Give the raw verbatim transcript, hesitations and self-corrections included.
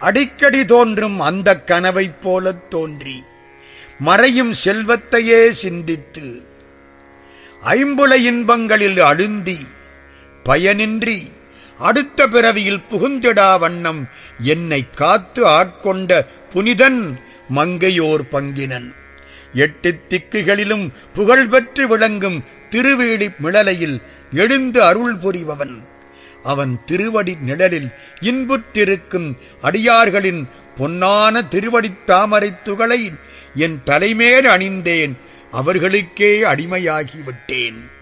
அடிக்கடி தோன்றும் அந்த கனவைப் போலத் தோன்றி மறையும் செல்வத்தையே சிந்தித்து ஐம்புல இன்பங்களில் அழுந்தி பயனின்றி அடுத்த பிறவியில் புகுந்திடா வண்ணம் என்னை காத்து ஆட்கொண்ட புனிதன் மங்கையோர் பங்கினன். எட்டு திக்குகளிலும் புகழ்பெற்று விளங்கும் திருவேடி மிளலையில் எழுந்து அருள் புரிபவன். அவன் திருவடி நிழலில் இன்புற்றிருக்கும் அடியார்களின் பொன்னான திருவடித் தாமரைத் துகளை என் தலைமேல் அணிந்தேன். அவர்களுக்கே அடிமையாகிவிட்டேன்.